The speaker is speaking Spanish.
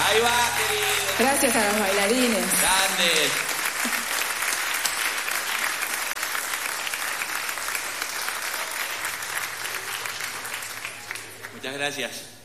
Ahí va, querido. Gracias a los bailarines. Grandes. Muchas gracias.